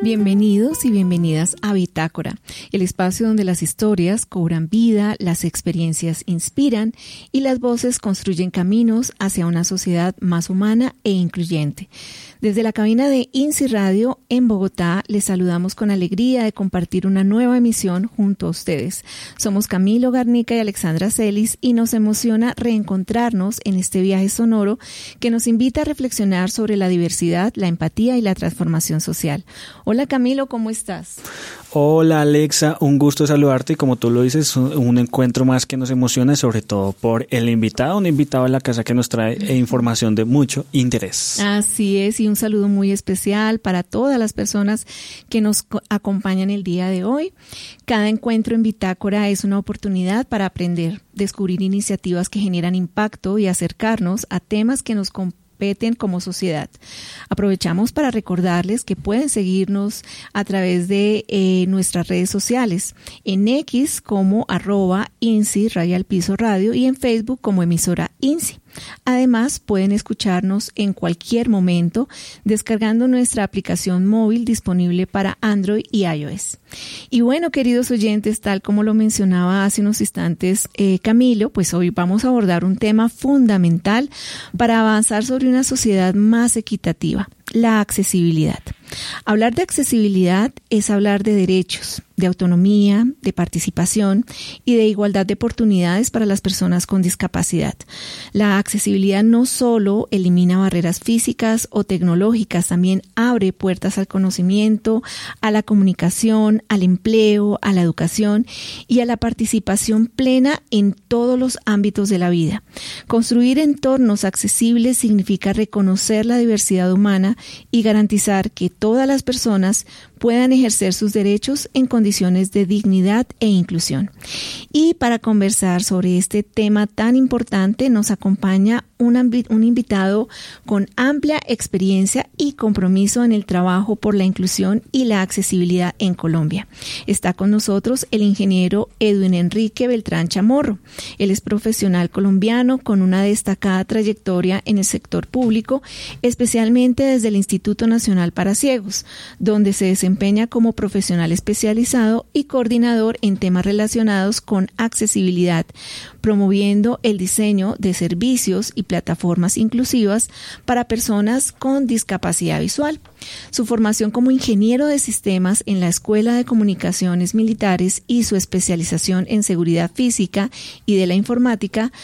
Bienvenidos y bienvenidas a Bitácora, el espacio donde las historias cobran vida, las experiencias inspiran y las voces construyen caminos hacia una sociedad más humana e incluyente. Desde la cabina de INSI Radio en Bogotá, les saludamos con alegría de compartir una nueva emisión junto a ustedes. Somos Camilo Garnica y Alexandra Celis y nos emociona reencontrarnos en este viaje sonoro que nos invita a reflexionar sobre la diversidad, la empatía y la transformación social. Hola Camilo, ¿cómo estás? Hola Alexa, un gusto saludarte y como tú lo dices, un encuentro más que nos emociona, sobre todo por el invitado, un invitado a la casa que nos trae información de mucho interés. Así es, y un saludo muy especial para todas las personas que nos acompañan el día de hoy. Cada encuentro en Bitácora es una oportunidad para aprender, descubrir iniciativas que generan impacto y acercarnos a temas que nos competen como sociedad. Aprovechamos para recordarles que pueden seguirnos a través de nuestras redes sociales, en X como @INSI_Radio y en Facebook como emisora INSI. Además, pueden escucharnos en cualquier momento descargando nuestra aplicación móvil disponible para Android y iOS. Y bueno, queridos oyentes, tal como lo mencionaba hace unos instantes Camilo, pues hoy vamos a abordar un tema fundamental para avanzar sobre una sociedad más equitativa, la accesibilidad. Hablar de accesibilidad es hablar de derechos, de autonomía, de participación y de igualdad de oportunidades para las personas con discapacidad. La accesibilidad no solo elimina barreras físicas o tecnológicas, también abre puertas al conocimiento, a la comunicación, al empleo, a la educación y a la participación plena en todos los ámbitos de la vida. Construir entornos accesibles significa reconocer la diversidad humana y garantizar que todas las personas puedan ejercer sus derechos en condiciones de dignidad e inclusión. Y para conversar sobre este tema tan importante nos acompaña un invitado con amplia experiencia y compromiso en el trabajo por la inclusión y la accesibilidad en Colombia. Está con nosotros el ingeniero Edwin Enrique Beltrán Chamorro. Él es profesional colombiano con una destacada trayectoria en el sector público, especialmente desde el Instituto Nacional para Ciegos, donde se desempeña como profesional especializado y coordinador en temas relacionados con accesibilidad, promoviendo el diseño de servicios y plataformas inclusivas para personas con discapacidad visual. Su formación como ingeniero de sistemas en la Escuela de Comunicaciones Militares y su especialización en seguridad física y de la informática